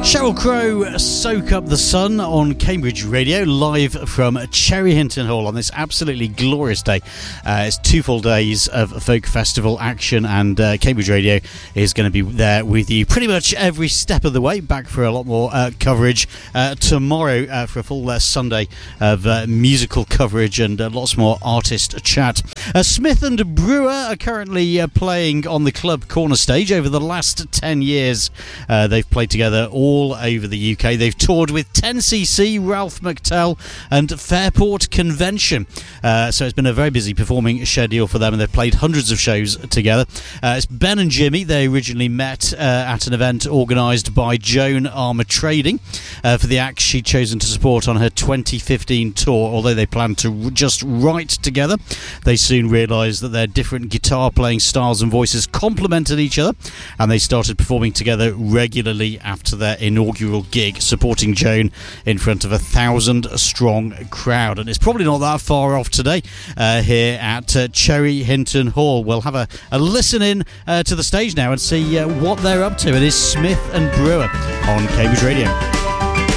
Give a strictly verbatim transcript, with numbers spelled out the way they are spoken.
Sheryl Crow, Soak Up the Sun on Cambridge Radio, live from Cherry Hinton Hall on this absolutely glorious day. Uh, it's two full days of folk festival action, and uh, Cambridge Radio is going to be there with you pretty much every step of the way. Back for a lot more uh, coverage uh, tomorrow uh, for a full uh, Sunday of uh, musical coverage and uh, lots more artist chat. Uh, Smith and Brewer are currently uh, playing on the club corner stage. Over the last ten years, uh, they've played together all over the U K. They've toured with ten C C, Ralph McTell and Fairport Convention. Uh, so it's been a very busy performing schedule for them, and they've played hundreds of shows together. Uh, it's Ben and Jimmy. They originally met uh, at an event organised by Joan Armour Trading uh, for the act she'd chosen to support on her twenty fifteen tour. Although they planned to r- just write together, they soon realised that their different guitar playing styles and voices complemented each other, and they started performing together regularly after their inaugural gig, supporting Joan in front of a thousand strong crowd. And it's probably not that far off today uh, here at uh, Cherry Hinton Hall. We'll have a, a listen in uh, to the stage now and see uh, what they're up to. It is Smith and Brewer on Cambridge Radio.